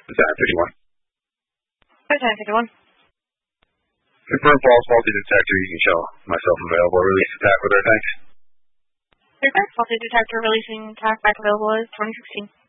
Design 51. Design 51. Confirm false faulty detector. You can show myself available. Release attack with our thanks. Faulty detector releasing attack back available is 2016.